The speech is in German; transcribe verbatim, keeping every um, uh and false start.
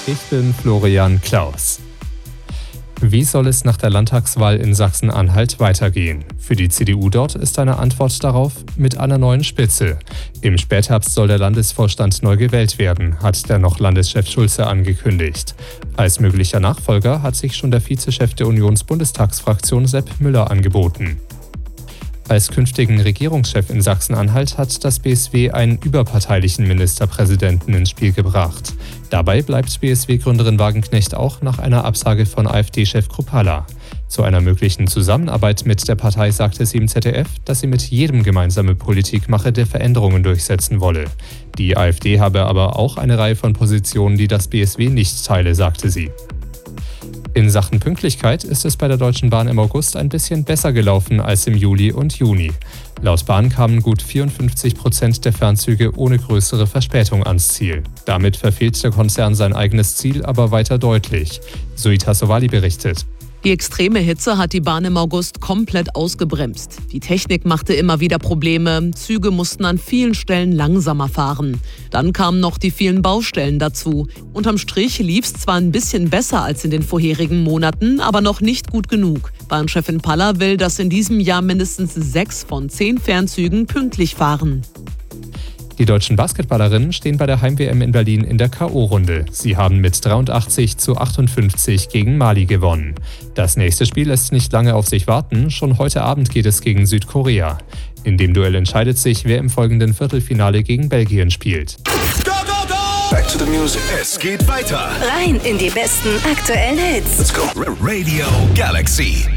Ich bin Florian Klaus. Wie soll es nach der Landtagswahl in Sachsen-Anhalt weitergehen? Für die C D U dort ist eine Antwort darauf mit einer neuen Spitze. Im Spätherbst soll der Landesvorstand neu gewählt werden, hat der noch Landeschef Schulze angekündigt. Als möglicher Nachfolger hat sich schon der Vizechef der Unionsbundestagsfraktion Sepp Müller angeboten. Als künftigen Regierungschef in Sachsen-Anhalt hat das B S W einen überparteilichen Ministerpräsidenten ins Spiel gebracht. Dabei bleibt B S W-Gründerin Wagenknecht auch nach einer Absage von AfD-Chef Kruppalla. Zu einer möglichen Zusammenarbeit mit der Partei sagte sie im Z D F, dass sie mit jedem gemeinsame Politik mache, der Veränderungen durchsetzen wolle. Die AfD habe aber auch eine Reihe von Positionen, die das B S W nicht teile, sagte sie. In Sachen Pünktlichkeit ist es bei der Deutschen Bahn im August ein bisschen besser gelaufen als im Juli und Juni. Laut Bahn kamen gut vierundfünfzig Prozent der Fernzüge ohne größere Verspätung ans Ziel. Damit verfehlt der Konzern sein eigenes Ziel aber weiter deutlich. Suita Sowali berichtet. Die extreme Hitze hat die Bahn im August komplett ausgebremst. Die Technik machte immer wieder Probleme, Züge mussten an vielen Stellen langsamer fahren. Dann kamen noch die vielen Baustellen dazu. Unterm Strich lief es zwar ein bisschen besser als in den vorherigen Monaten, aber noch nicht gut genug. Bahnchefin Palla will, dass in diesem Jahr mindestens sechs von zehn Fernzügen pünktlich fahren. Die deutschen Basketballerinnen stehen bei der Heim-W M in Berlin in der K O-Runde. Sie haben mit dreiundachtzig zu achtundfünfzig gegen Mali gewonnen. Das nächste Spiel lässt nicht lange auf sich warten. Schon heute Abend geht es gegen Südkorea. In dem Duell entscheidet sich, wer im folgenden Viertelfinale gegen Belgien spielt. Go, go, go! Back to the music. Es geht weiter. Rein in die besten aktuellen Hits. Let's go. Radio Galaxy.